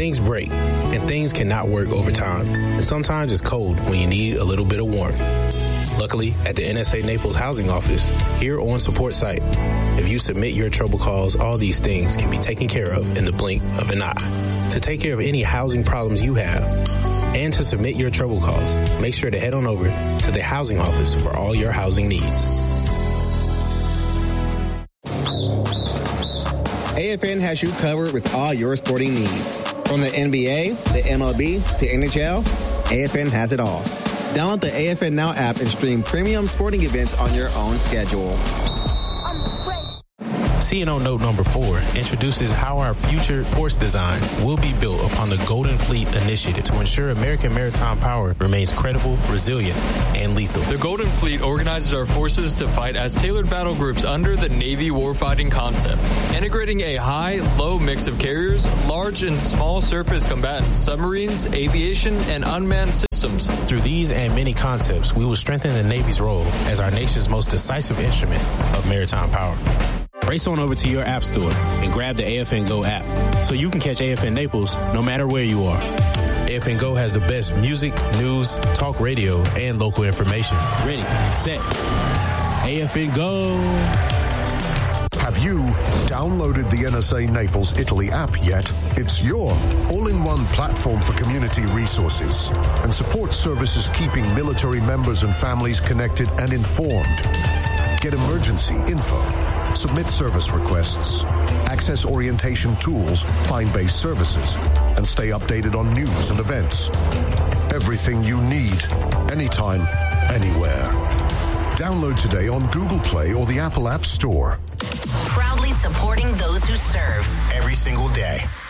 Things break, and things cannot work over time. And sometimes it's cold when you need a little bit of warmth. Luckily, at the NSA Naples Housing Office, here on Support Site, if you submit your trouble calls, all these things can be taken care of in the blink of an eye. To take care of any housing problems you have, and to submit your trouble calls, make sure to head on over to the Housing Office for all your housing needs. AFN has you covered with all your sporting needs. From the NBA, the MLB, to NHL, AFN has it all. Download the AFN Now app and stream premium sporting events on your own schedule. CNO Note number 4 introduces how our future force design will be built upon the Golden Fleet Initiative to ensure American maritime power remains credible, resilient, and lethal. The Golden Fleet organizes our forces to fight as tailored battle groups under the Navy warfighting concept, integrating a high-low mix of carriers, large and small surface combatants, submarines, aviation, and unmanned systems. Through these and many concepts, we will strengthen the Navy's role as our nation's most decisive instrument of maritime power. Race on over to your app store and grab the AFN Go app so you can catch AFN Naples no matter where you are. AFN Go has the best music, news, talk radio, and local information. Ready, set, AFN Go. Have you downloaded the NSA Naples Italy app yet? It's your all-in-one platform for community resources and support services keeping military members and families connected and informed. Get emergency info. Submit service requests, access orientation tools, find base services, and stay updated on news and events. Everything you need, anytime, anywhere. Download today on Google Play or the Apple App Store. Proudly supporting those who serve every single day.